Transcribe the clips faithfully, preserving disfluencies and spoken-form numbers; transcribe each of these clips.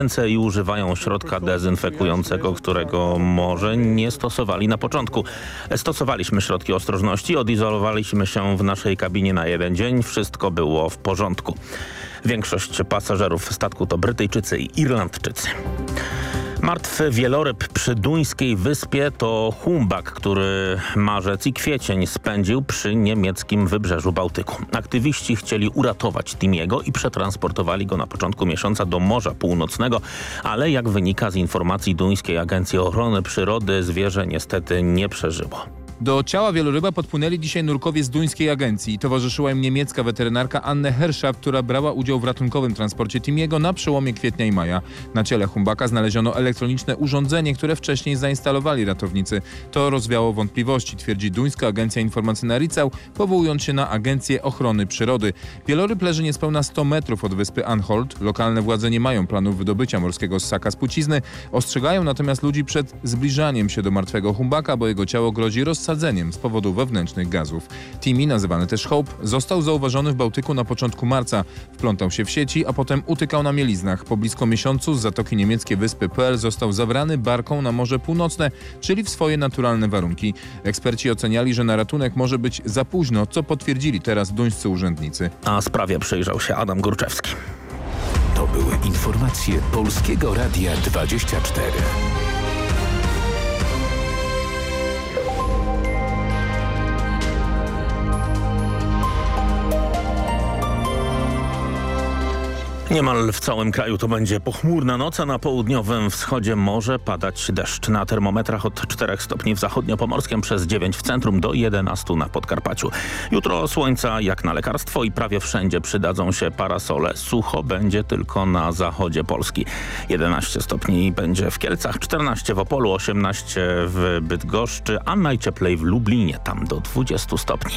ręce i używają środka dezynfekującego, którego może nie stosowali na początku. Stosowaliśmy środki ostrożności, odizolowaliśmy się w naszej kabinie na jeden dzień, wszystko było w porządku. Większość pasażerów statku to Brytyjczycy i Irlandczycy. Martwy wieloryb przy duńskiej wyspie to humbak, który marzec i kwiecień spędził przy niemieckim wybrzeżu Bałtyku. Aktywiści chcieli uratować Timiego i przetransportowali go na początku miesiąca do Morza Północnego, ale jak wynika z informacji duńskiej Agencji Ochrony Przyrody, zwierzę niestety nie przeżyło. Do ciała wieloryba podpłynęli dzisiaj nurkowie z duńskiej agencji. Towarzyszyła im niemiecka weterynarka Anne Herscha, która brała udział w ratunkowym transporcie Timiego na przełomie kwietnia i maja. Na ciele humbaka znaleziono elektroniczne urządzenie, które wcześniej zainstalowali ratownicy. To rozwiało wątpliwości, twierdzi duńska agencja informacyjna Ricał, powołując się na Agencję Ochrony Przyrody. Wieloryb leży niespełna sto metrów od wyspy Anholt. Lokalne władze nie mają planów wydobycia morskiego ssaka z Pucizny. Ostrzegają natomiast ludzi przed zbliżaniem się do martwego humbaka, bo jego ciało grozi rozsadzeniem z powodu wewnętrznych gazów. Timi, nazywany też Hope, został zauważony w Bałtyku na początku marca. Wplątał się w sieci, a potem utykał na mieliznach. Po blisko miesiącu z zatoki niemieckiej wyspy Pearl został zabrany barką na Morze Północne, czyli w swoje naturalne warunki. Eksperci oceniali, że na ratunek może być za późno, co potwierdzili teraz duńscy urzędnicy. A sprawie przyjrzał się Adam Górczewski. To były informacje Polskiego Radia dwadzieścia cztery. Niemal w całym kraju to będzie pochmurna noc, a na południowym wschodzie może padać deszcz. Na termometrach od czterech stopni w zachodniopomorskiem, przez dziewięć w centrum do jedenastu na Podkarpaciu. Jutro słońca jak na lekarstwo i prawie wszędzie przydadzą się parasole. Sucho będzie tylko na zachodzie Polski. jedenaście stopni będzie w Kielcach, czternaście w Opolu, osiemnaście w Bydgoszczy, a najcieplej w Lublinie, tam do dwudziestu stopni.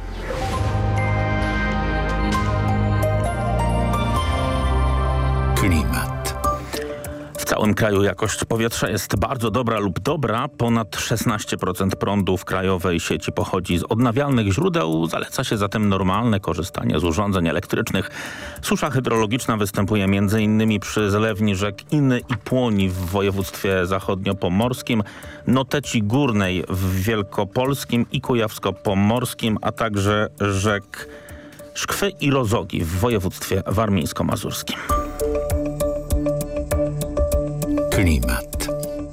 Klimat. W całym kraju jakość powietrza jest bardzo dobra lub dobra. Ponad szesnaście procent prądu w krajowej sieci pochodzi z odnawialnych źródeł. Zaleca się zatem normalne korzystanie z urządzeń elektrycznych. Susza hydrologiczna występuje m.in. przy zlewni rzek Iny i Płoni w województwie zachodniopomorskim, Noteci Górnej w Wielkopolskim i Kujawsko-Pomorskim, a także rzek Szkwy i Rozogi w województwie warmińsko-mazurskim. Klimat.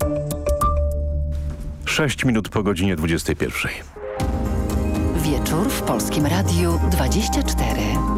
Sześć minut po godzinie dwudziestej pierwszej. Wieczór w Polskim Radiu dwadzieścia cztery.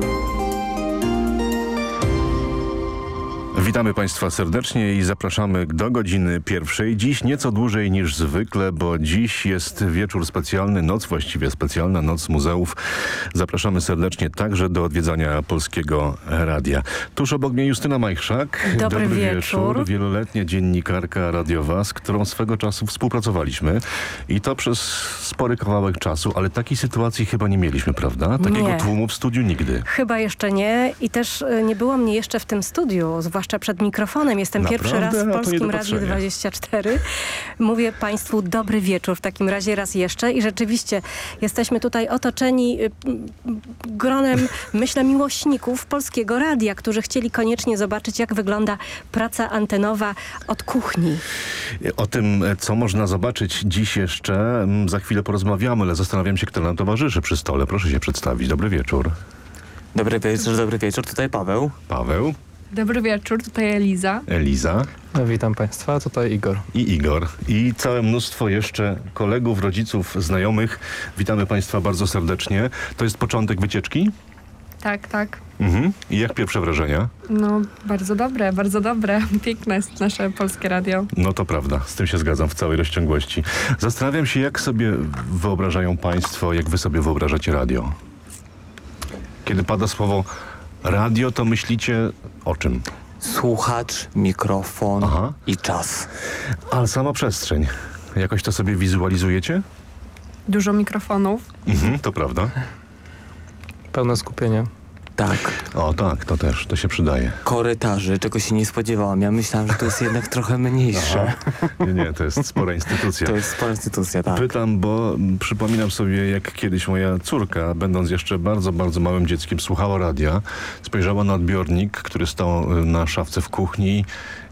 Witamy Państwa serdecznie i zapraszamy do godziny pierwszej. Dziś nieco dłużej niż zwykle, bo dziś jest wieczór specjalny, noc właściwie specjalna, Noc Muzeów. Zapraszamy serdecznie także do odwiedzania Polskiego Radia. Tuż obok mnie Justyna Majchrzak. Dobry, Dobry wieczór. wieczór. Wieloletnia dziennikarka radiowa, z którą swego czasu współpracowaliśmy. I to przez spory kawałek czasu, ale takiej sytuacji chyba nie mieliśmy, prawda? Takiego Nie. tłumu w studiu nigdy. Chyba jeszcze nie i też y, nie było mnie jeszcze w tym studiu, zwłaszcza przed mikrofonem. Jestem Naprawdę? pierwszy raz A w to Polskim niedopatrzenie. Radiu dwadzieścia cztery. Mówię Państwu dobry wieczór w takim razie raz jeszcze i rzeczywiście jesteśmy tutaj otoczeni y, gronem, myślę, miłośników Polskiego Radia, którzy chcieli koniecznie zobaczyć, jak wygląda praca antenowa od kuchni. O tym, co można zobaczyć dziś jeszcze, mm, za chwilę porozmawiamy, ale zastanawiam się, kto nam towarzyszy przy stole. Proszę się przedstawić. Dobry wieczór. Dobry wieczór, dobry wieczór. Tutaj Paweł. Paweł, Dobry wieczór, tutaj Eliza. Eliza Witam Państwa, tutaj Igor. i Igor. I całe mnóstwo jeszcze kolegów, rodziców, znajomych. Witamy Państwa bardzo serdecznie. To jest początek wycieczki? Tak, tak. Mhm. I jak pierwsze wrażenia? No, bardzo dobre, bardzo dobre. Piękne jest nasze Polskie Radio. No to prawda, z tym się zgadzam w całej rozciągłości. Zastanawiam się, jak sobie wyobrażają Państwo, jak Wy sobie wyobrażacie radio. Kiedy pada słowo radio, to myślicie o czym? Słuchacz, mikrofon Aha. i czas. Ale sama przestrzeń. Jakoś to sobie wizualizujecie? Dużo mikrofonów. Mhm, to prawda. Pełne skupienie. Tak. O tak, to też, to się przydaje. Korytarzy, czego się nie spodziewałam. Ja myślałam, że to jest jednak trochę mniejsze. Nie, nie, to jest spora instytucja. To jest spora instytucja, tak. Pytam, bo mm, przypominam sobie, jak kiedyś moja córka, będąc jeszcze bardzo, bardzo małym dzieckiem, słuchała radia, spojrzała na odbiornik, który stał y, na szafce w kuchni